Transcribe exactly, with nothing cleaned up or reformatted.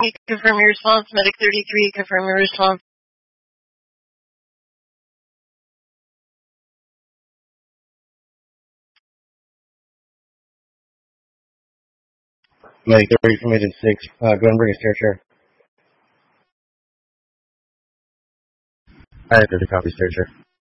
confirm your response. Medic thirty-three, confirm your response. Medic thirty from Agent six, uh, go ahead and bring a stair chair. Alright, thirty copy, stair chair.